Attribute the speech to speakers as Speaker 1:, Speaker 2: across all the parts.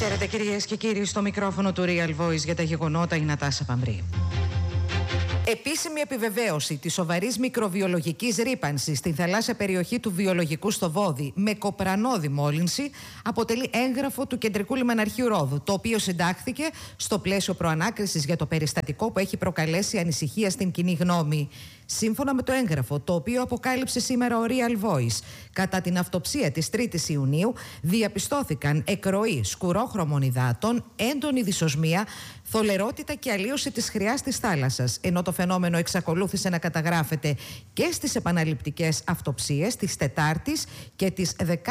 Speaker 1: Χαίρετε κυρίες και κύριοι, στο μικρόφωνο του Real Voice για τα γεγονότα η Νατάσα Παμρή. Επίσημη επιβεβαίωση της σοβαρής μικροβιολογικής ρύπανσης στην θαλάσσια περιοχή του βιολογικού στο Βόδι με κοπρανόδη μόλυνση αποτελεί έγγραφο του Κεντρικού Λιμεναρχείου Ρόδου, το οποίο συντάχθηκε στο πλαίσιο προανάκρισης για το περιστατικό που έχει προκαλέσει ανησυχία στην κοινή γνώμη. Σύμφωνα με το έγγραφο, το οποίο αποκάλυψε σήμερα ο Real Voice, κατά την αυτοψία της 3ης Ιουνίου διαπιστώθηκαν εκροή σκουρόχρωμων υδάτων, έντονη δυσοσμία, θολερότητα και αλλίωση της χρειάς της θάλασσας, ενώ το φαινόμενο εξακολούθησε να καταγράφεται και στις επαναληπτικές αυτοψίες της 4ης και της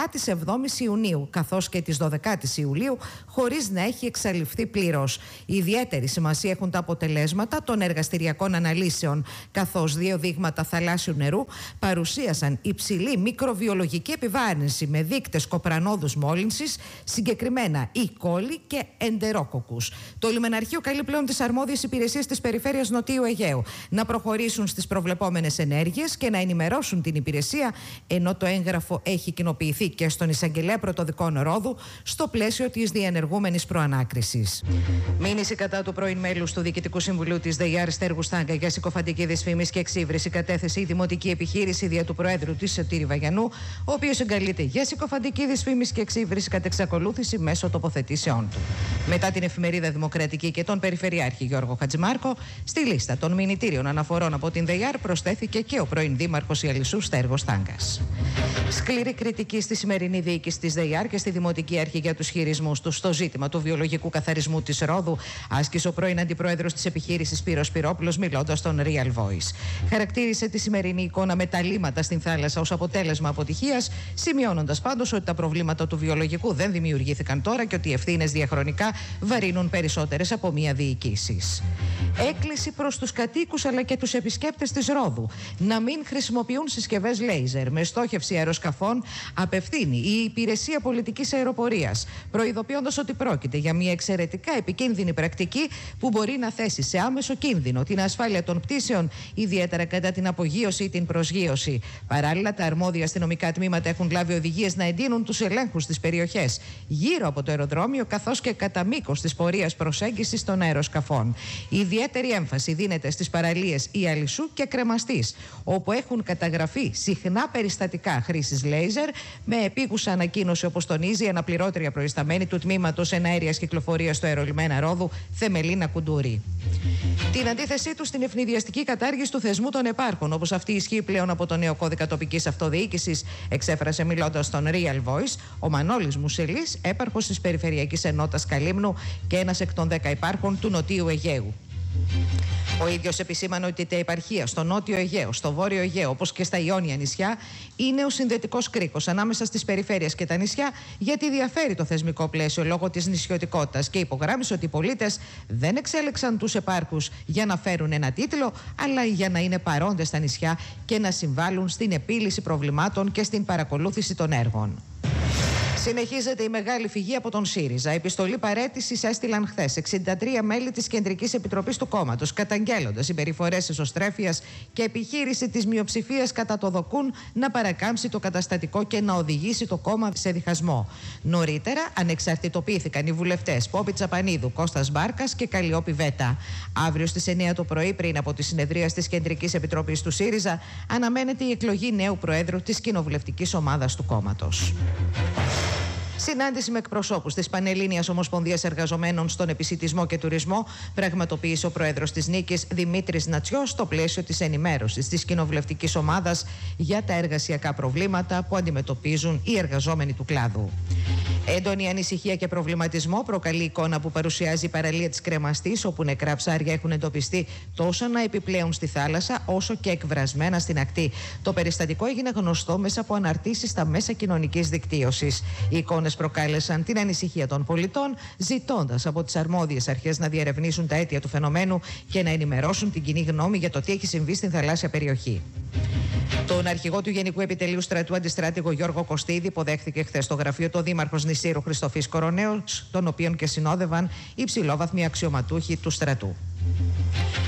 Speaker 1: 17ης Ιουνίου, καθώς και της 12ης Ιουλίου, χωρίς να έχει εξαλειφθεί πλήρως. Ιδιαίτερη σημασία έχουν τα αποτελέσματα των εργαστηριακών αναλύσεων, καθώς 2 δείγματα θαλάσσιου νερού παρουσίασαν υψηλή μικροβιολογική επιβάρυνση με δείκτες κοπρανόδους μόλυνσης, συγκεκριμένα E. coli και εντερόκοκκους. Το Λιμεναρχείο καλεί πλέον τις αρμόδιες υπηρεσίες της περιφέρειας Νοτιού Αιγαίου να προχωρήσουν στις προβλεπόμενες ενέργειες και να ενημερώσουν την υπηρεσία, ενώ το έγγραφο έχει κοινοποιηθεί και στον Εισαγγελέα Πρωτοδικών Ρόδου στο πλαίσιο της διενεργούμενης προανάκρισης. Μήνυση κατά του πρώην μέλους του Διοικητικού Συμβουλίου της ΔΕΙΑΡ Στέργου Στάγκα για συκοφαντική δυσφήμιση και εξύβριση κατέθεσε η δημοτική επιχείρηση δια του Προέδρου της Σωτήρη Βαγιανού, ο οποίος εγκαλείται για συκοφαντική δυσφήμιση και εξύβριση κατ' εξακολούθηση μέσω τοποθετήσεών του. Μετά την εφημερίδα Δημοκρατική και τον Περιφερειάρχη Γιώργο Χατζημάρκο, στη λίστα των μηνυτήριων αναφορών από την ΔΕΙΑΡ προσθέθηκε και ο πρώην δήμαρχος Ιαλισσού Στέργος Στάγκας. Σκληρή κριτική στη σημερινή διοίκηση της ΔΕΙΑΡ και στη Δημοτική Αρχή για τους χειρισμούς του στο ζήτημα του βιολογικού καθαρισμού της Ρόδου, άσκησε ο πρώην αντιπρόεδρος της επιχείρησης Σπύρος Σπυρόπουλος, μιλώντας στον Real Voice. Χαρακτήρισε τη σημερινή εικόνα με τα λίμματα στην θάλασσα ως αποτέλεσμα αποτυχίας, σημειώνοντας πάντως ότι τα προβλήματα του βιολογικού δεν δημιουργήθηκαν τώρα και ότι οι ευθύνες διαχρονικά βαρύνουν περισσότερες από μία διοικήσεις. Έκκληση προς τους κατοίκους αλλά και τους επισκέπτες της Ρόδου να μην χρησιμοποιούν συσκευές λέιζερ με στόχευση αεροσκαφών απευθύνει η Υπηρεσία Πολιτικής Αεροπορίας, προειδοποιώντας ότι πρόκειται για μια εξαιρετικά επικίνδυνη πρακτική που μπορεί να θέσει σε άμεσο κίνδυνο την ασφάλεια των πτήσεων, ιδιαίτερα κατά την απογείωση ή την προσγείωση. Παράλληλα, τα αρμόδια αστυνομικά τμήματα έχουν λάβει οδηγίες να εντείνουν τους ελέγχους στις περιοχές γύρω από το αεροδρόμιο, καθώς και κατά μήκος της πορείας προσέγγισης των αεροσκαφών. Ιδιαίτερη έμφαση δίνεται στις παραλίες Ιαλισσού και Κρεμαστής, όπου έχουν καταγραφεί συχνά περιστατικά χρήσης λέιζερ, με επίγουσα ανακοίνωση, όπως τονίζει η αναπληρώτρια προϊσταμένη του τμήματος εναέριας κυκλοφορίας στο αερολιμένα Ρόδου, Θεμελίνα Κουντούρη. Την αντίθεσή του στην ευνηδιαστική κατάργηση του θεσμού των επάρχων, όπως αυτή ισχύει πλέον από το νέο κώδικα τοπικής αυτοδιοίκησης, εξέφρασε μιλώντας στον Real Voice ο Μανώλης Μουσελής, έπαρχος της Περιφερειακής Ενότητας Καλύμνου και ένας εκ των 10 υπάρχων του Νοτίου Αιγαίου. Ο ίδιος επισήμανε ότι τα επαρχία στο Νότιο Αιγαίο, στο Βόρειο Αιγαίο, όπως και στα Ιόνια νησιά, είναι ο συνδετικός κρίκος ανάμεσα στις περιφέρειες και τα νησιά, γιατί διαφέρει το θεσμικό πλαίσιο λόγω της νησιωτικότητας, και υπογράμμισε ότι οι πολίτες δεν εξέλεξαν τους επάρχους για να φέρουν ένα τίτλο, αλλά για να είναι παρόντες στα νησιά και να συμβάλλουν στην επίλυση προβλημάτων και στην παρακολούθηση των έργων. Συνεχίζεται η μεγάλη φυγή από τον ΣΥΡΙΖΑ. Επιστολή παραίτησης έστειλαν χθες 63 μέλη της Κεντρικής Επιτροπής του κόμματος, καταγγέλλοντας συμπεριφορές εσωστρέφειας και επιχείρηση της μειοψηφίας κατά το ΔΟΚΟΥΝ να παρακάμψει το καταστατικό και να οδηγήσει το κόμμα σε διχασμό. Νωρίτερα ανεξαρτητοποιήθηκαν οι βουλευτές Πόπη Τσαπανίδου, Κώστας Μπάρκας και Καλλιόπη Βέτα. Αύριο στις 9 το πρωί, πριν από τη συνεδρία της Κεντρικής Επιτροπής του ΣΥΡΙΖΑ, αναμένεται η εκλογή νέου Προέδρου της κοινοβουλευτικής ομάδας του κόμματος. Συνάντηση με εκπροσώπους της Πανελλήνιας Ομοσπονδίας Εργαζομένων στον Επισιτισμό και Τουρισμό πραγματοποίησε ο πρόεδρος της Νίκης, Δημήτρης Νατσιός, στο πλαίσιο της ενημέρωσης της κοινοβουλευτικής ομάδας για τα εργασιακά προβλήματα που αντιμετωπίζουν οι εργαζόμενοι του κλάδου. Έντονη ανησυχία και προβληματισμό προκαλεί η εικόνα που παρουσιάζει η παραλία της Κρεμαστής, όπου νεκρά ψάρια έχουν εντοπιστεί τόσο να επιπλέουν στη θάλασσα, όσο και εκβρασμένα στην ακτή. Το περιστατικό έγινε γνωστό μέσα από αναρτήσεις στα μέσα κοινωνικής δικτύωσης. Οι εικόνες προκάλεσαν την ανησυχία των πολιτών, ζητώντας από τις αρμόδιες αρχές να διερευνήσουν τα αίτια του φαινομένου και να ενημερώσουν την κοινή γνώμη για το τι έχει συμβεί στην θαλάσσια περιοχή. Τον αρχηγό του Γενικού Επιτελείου Στρατού, αντιστράτηγο Γιώργο Κωστίδη, υποδέχθηκε χθες στο γραφείο του Δήμαρχος Νησίρου Χριστοφής Κοροναίος, τον οποίον και συνόδευαν υψηλόβαθμοι αξιωματούχοι του στρατού.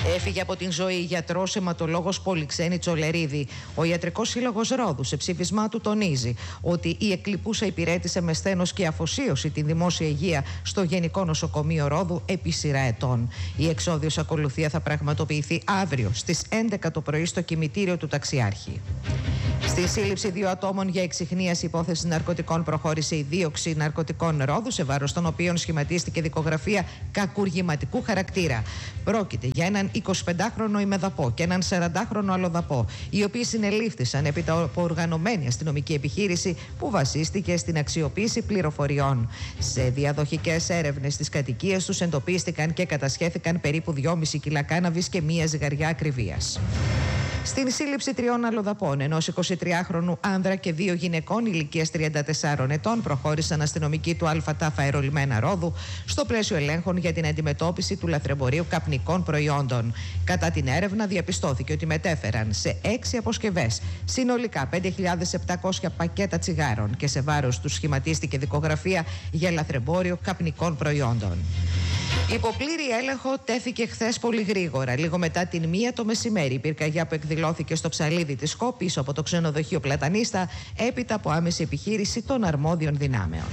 Speaker 1: Έφυγε από την ζωή γιατρός αιματολόγος Πολυξένη Τσολερίδη. Ο Ιατρικός Σύλλογος Ρόδου σε ψήφισμά του τονίζει ότι η εκλειπούσα υπηρέτησε με σθένος και αφοσίωση τη δημόσια υγεία στο Γενικό Νοσοκομείο Ρόδου επί σειρά ετών. Η εξόδιος ακολουθία θα πραγματοποιηθεί αύριο στις 11 το πρωί στο κημητήριο του Ταξιάρχη. Στη σύλληψη 2 ατόμων για εξιχνίαση υπόθεσης ναρκωτικών προχώρησε η δίωξη ναρκωτικών Ρόδου, σε βάρος των οποίων σχηματίστηκε δικογραφία κακουργηματικού χαρακτήρα. Πρόκειται για έναν 25χρονο ημεδαπό και έναν 40χρονο αλλοδαπό, οι οποίοι συνελήφθησαν έπειτα από οργανωμένη αστυνομική επιχείρηση που βασίστηκε στην αξιοποίηση πληροφοριών. Σε διαδοχικές έρευνες στις κατοικίες τους εντοπίστηκαν και κατασχέθηκαν περίπου 2,5 κιλά κάναβης και 1 ζυγαριά ακριβίας. Στην σύλληψη 3 αλλοδαπών, ενός 23χρονου άνδρα και 2 γυναικών ηλικίας 34 ετών, προχώρησαν αστυνομικοί του ΑΤΑΦ Αερολιμένα Ρόδου στο πλαίσιο ελέγχων για την αντιμετώπιση του λαθρεμπορίου καπνικών προϊόντων. Κατά την έρευνα, διαπιστώθηκε ότι μετέφεραν σε 6 αποσκευές συνολικά 5.700 πακέτα τσιγάρων και σε βάρος τους σχηματίστηκε δικογραφία για λαθρεμπόριο καπνικών προϊόντων. Υπό πλήρη έλεγχο τέθηκε χθες πολύ γρήγορα. Λίγο μετά την 1 το μεσημέρι, η πυρκαγιά που εκδηλώθηκε στο ψαλίδι της ΚΟ πίσω από το ξενοδοχείο Πλατανίστα, έπειτα από άμεση επιχείρηση των αρμόδιων δυνάμεων.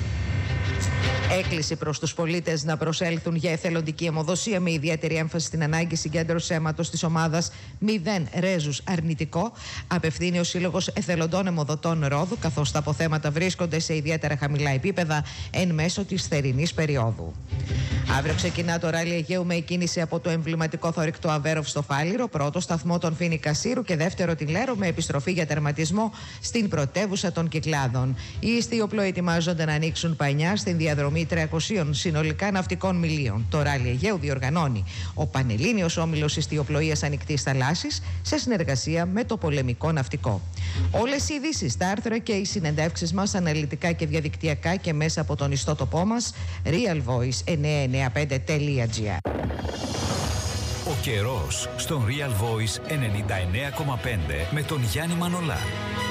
Speaker 1: Έκκληση προς τους πολίτες να προσέλθουν για εθελοντική αιμοδοσία με ιδιαίτερη έμφαση στην ανάγκη συγκέντρωσης αίματος της ομάδας 0 Ρέζους Αρνητικό. Απευθύνει ο Σύλλογος Εθελοντών Αιμοδοτών Ρόδου, καθώς τα αποθέματα βρίσκονται σε ιδιαίτερα χαμηλά επίπεδα εν μέσω της θερινής περίοδου. Αύριο ξεκινά το ράλι Αιγαίου με εκκίνηση από το εμβληματικό θωρηκτό Αβέροφ στο Φάληρο, πρώτο σταθμό των Φοίνικα Σύρου και δεύτερο την Λέρο, με επιστροφή για τερματισμό στην πρωτεύουσα των Κυκλάδων. Οι ιστιοπλοοί ετοιμάζονται να ανοίξουν πανιά στην διαδρομή 300 συνολικά ναυτικών μιλίων. Το ράλι Αιγαίου διοργανώνει ο Πανελλήνιος Όμιλος Ιστιοπλοείας Ανοιχτής Θαλάσσης σε συνεργασία με το Πολεμικό Ναυτικό. Όλες οι ειδήσεις, τα άρθρα και οι συνεντεύξεις μας αναλυτικά και διαδικτυακά και μέσα από τον ιστότοπό μας realvoice995.gr.
Speaker 2: Ο καιρός στον Real Voice 99,5 με τον Γιάννη Μανολά.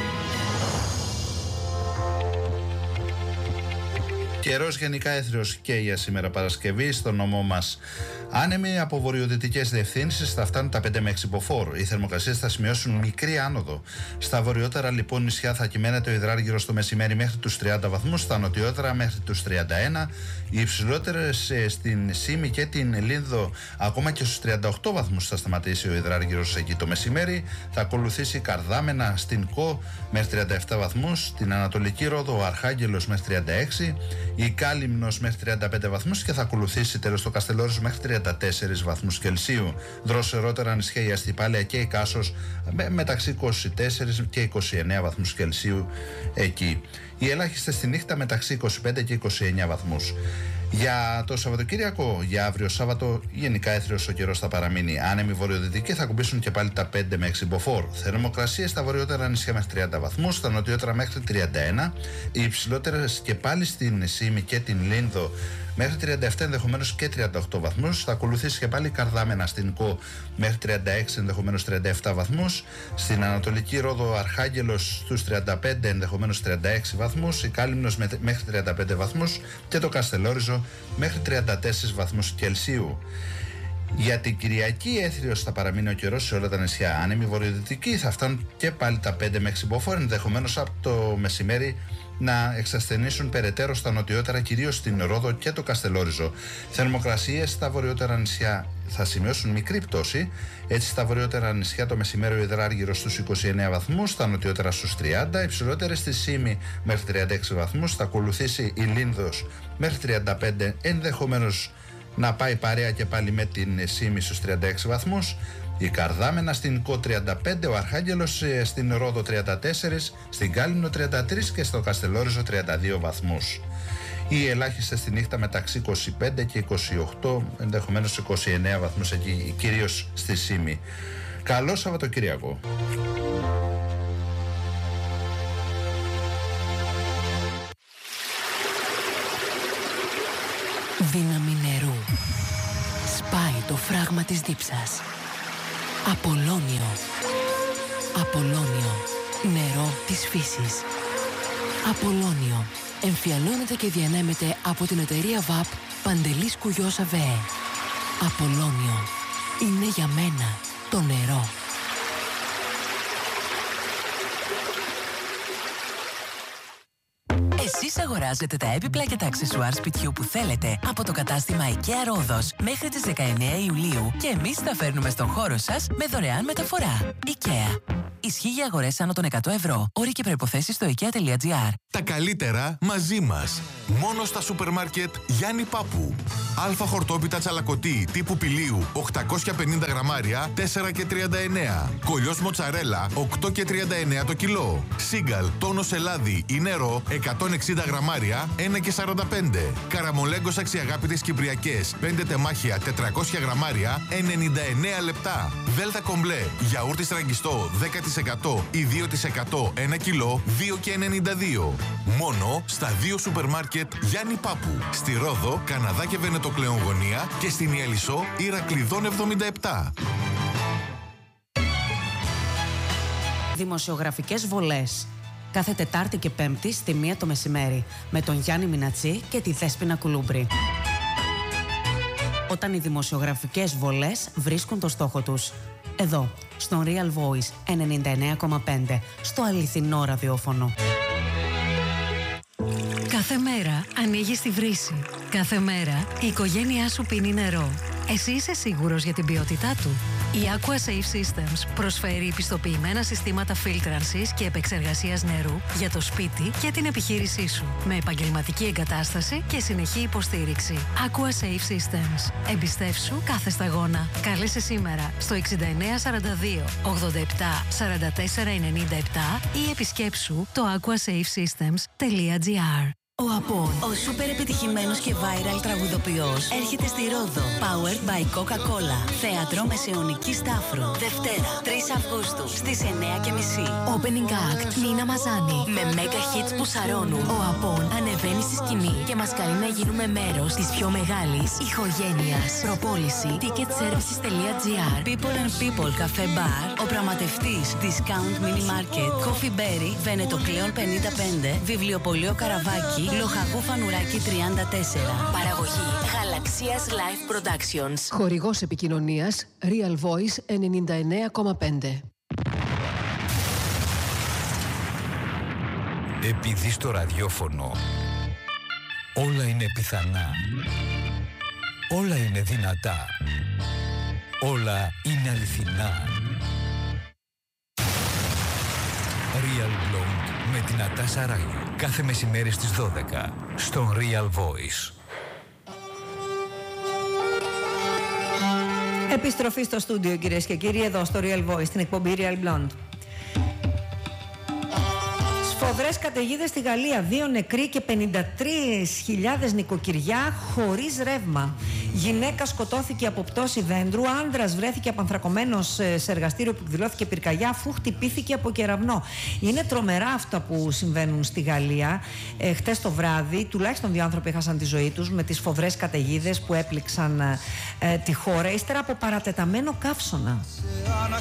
Speaker 3: Καιρός γενικά έθριος και για σήμερα Παρασκευή στο νομό μας. Άνεμοι από βορειοδυτικές διευθύνσεις θα φτάνουν τα 5 με 6 μποφόρ. Οι θερμοκρασίες θα σημειώσουν μικρή άνοδο. Στα βορειότερα λοιπόν νησιά θα κυμαίνεται ο υδράργυρος το μεσημέρι μέχρι τους 30 βαθμούς, στα νοτιότερα μέχρι τους 31. Οι υψηλότερες στην Σύμη και την Λίνδο ακόμα και στους 38 βαθμούς θα σταματήσει ο υδράργυρος εκεί το μεσημέρι. Θα ακολουθήσει Καρδάμενα στην Κο μέχρι 37 βαθμούς, στην Ανατολική Ρόδο ο Αρχάγγελος μέχρι 36, η Κάλυμνος μέχρι 35 βαθμούς και θα ακολουθήσει τέλος το Καστελόριζο μέχρι 34 βαθμούς Κελσίου. Δροσερότερα νησιά η Αστυπάλαια και η Κάσος μεταξύ 24 και 29 βαθμούς Κελσίου εκεί. Οι ελάχιστες στη νύχτα μεταξύ 25 και 29 βαθμούς. Για το Σαββατοκύριακο, για αύριο Σάββατο, γενικά έθριος ο καιρός θα παραμείνει. Άνεμοι βορειοδυτικοί θα κουμπίσουν και πάλι τα 5 με 6 μποφόρ. Θερμοκρασίες στα βορειότερα νησιά μέχρι 30 βαθμούς, στα νοτιότερα μέχρι 31. Οι υψηλότερες και πάλι στην Σύμη και την Λίνδο μέχρι 37, ενδεχομένως και 38 βαθμούς. Θα ακολουθήσει και πάλι Καρδάμενα στην Κο μέχρι 36, ενδεχομένως 37 βαθμούς. Στην Ανατολική Ρόδο Αρχάγγελος στους 35, ενδεχομένως 36 βαθμούς. Η Κάλυμνος μέχρι 35 βαθμούς και το Καστελόριζο μέχρι 34 βαθμούς Κελσίου. Για την Κυριακή έθριος θα παραμείνει ο καιρός σε όλα τα νησιά. Άνεμοι βορειοδυτικοί θα φτάνουν και πάλι τα 5 με 6 μποφόρ, ενδεχομένως από το μεσημέρι να εξασθενήσουν περαιτέρω στα νοτιότερα, κυρίως στην Ρόδο και το Καστελόριζο. Θερμοκρασίες στα βορειότερα νησιά θα σημειώσουν μικρή πτώση. Έτσι στα βορειότερα νησιά το μεσημέρι ο υδράργυρος στους 29 βαθμούς, στα νοτιότερα στους 30, υψηλότερες στη Σύμη μέχρι 36 βαθμούς, θα ακολουθήσει η Λίνδος μέχρι 35, ενδεχομένως να πάει παρέα και πάλι με την Σύμη στους 36 βαθμούς. Η Καρδάμενα στην Κο 35, ο Αρχάγγελος στην Ρόδο 34, στην Κάλυμνο 33 και στο Καστελόριζο 32 βαθμούς. Οι ελάχιστες στη νύχτα μεταξύ 25 και 28, ενδεχομένως 29 βαθμούς εκεί, κυρίως στη Σύμη. Καλό Σαββατοκύριακο.
Speaker 4: Δύναμη νερού. Σπάει το φράγμα της δίψας. Απολώνιο. Απολώνιο. Νερό της φύσης. Απολώνιο. Εμφιαλώνεται και διανέμεται από την εταιρεία ΒΑΠ Παντελής Κουγιός ΑΒΕ. Απολώνιο. Είναι για μένα το νερό. Εσείς αγοράζετε τα έπιπλα και τα αξεσουάρ σπιτιού που θέλετε από το κατάστημα IKEA Ρόδος μέχρι τις 19 Ιουλίου και εμείς τα φέρνουμε στον χώρο σας με δωρεάν μεταφορά. IKEA. Ισχύει για αγορές άνω των 100 ευρώ. Όροι και προϋποθέσεις στο ikea.gr.
Speaker 5: Τα καλύτερα μαζί μας. Μόνο στα σούπερ μάρκετ Γιάννη Πάπου. Αλφα χορτόπιτα τσαλακωτή τύπου πηλίου 850 γραμμάρια 4,39. Κολλιός μοτσαρέλα 8,39 το κιλό. Σίγκαλ τόνος ελάδι ή νερό 160 γραμμάρια 1,45. Καραμολέγκος αξιαγάπητες κυπριακές 5 τεμάχια 400 γραμμάρια 99 λεπτά. Δέλτα κομπλέ γιαούρτι στραγγιστό 10% ή 2% 1 κιλό 2,92. Μόνο στα 2 σούπερ μάρκετ Γιάννη Πάπου. Στη Ρόδο, Καναδά και Βενετοκλέον γωνία και στην Ιαλισσό Ηρακλειδών 77.
Speaker 6: Δημοσιογραφικές βολές. Κάθε Τετάρτη και Πέμπτη στη 1 το μεσημέρι με τον Γιάννη Μινατσί και τη Δέσποινα Κουλούμπρη. Όταν οι δημοσιογραφικές βολές βρίσκουν το στόχο τους. Εδώ, στον Real Voice 99,5, στο αληθινό ραδιόφωνο.
Speaker 7: Κάθε μέρα ανοίγεις τη βρύση. Κάθε μέρα η οικογένειά σου πίνει νερό. Εσύ είσαι σίγουρος για την ποιότητά του? Η Aqua Safe Systems προσφέρει πιστοποιημένα συστήματα φίλτρανσης και επεξεργασίας νερού για το σπίτι και την επιχείρησή σου, με επαγγελματική εγκατάσταση και συνεχή υποστήριξη. Aqua Safe Systems. Εμπιστεύσου κάθε σταγόνα. Κάλεσε σήμερα στο 6942 87 44 97 ή επισκέψου το aquasafesystems.gr.
Speaker 4: Ο Απόν, ο σούπερ επιτυχημένος και viral τραγουδοποιός, έρχεται στη Ρόδο. Powered by Coca-Cola. Θέατρο Μεσαιωνικής Τάφρου. Δευτέρα, 3 Αυγούστου, στις 9:30. Opening act, Νίνα Μαζάνη. Με mega hits που σαρώνουν, ο Απόν ανεβαίνει στη σκηνή και μας καλεί να γίνουμε μέρος της πιο μεγάλης ηχογένειας. Προπόληση, ticketservices.gr. People and People Cafe Bar. Ο πραγματευτής, Discount Mini Market. Coffee Berry, Βενετοκλέον 55. Βιβλιοπωλείο Καραβάκι. Λοχαγού Φανουράκη 34. Παραγωγή Γαλαξίας Live Productions.
Speaker 8: Χορηγός επικοινωνίας Real Voice 99,5.
Speaker 2: Επειδή στο ραδιόφωνο όλα είναι πιθανά, όλα είναι δυνατά, όλα είναι αληθινά. Real Blonde με την Νατάσα Ράγιου. Κάθε μεσημέρι στις 12 στον Real Voice.
Speaker 6: Επιστροφή στο στούντιο, κυρίες και κύριοι, εδώ στο Real Voice, στην εκπομπή Real Blonde. Σφοδρές καταιγίδες στη Γαλλία, 2 νεκροί και 53.000 νοικοκυριά χωρίς ρεύμα. Γυναίκα σκοτώθηκε από πτώση δέντρου, άνδρας βρέθηκε απανθρακωμένος σε εργαστήριο που εκδηλώθηκε πυρκαγιά αφού χτυπήθηκε από κεραυνό. Είναι τρομερά αυτά που συμβαίνουν στη Γαλλία. Χτες το βράδυ, τουλάχιστον 2 άνθρωποι έχασαν τη ζωή τους με τις σφοδρές καταιγίδες που έπληξαν τη χώρα, ύστερα από παρατεταμένο καύσωνα.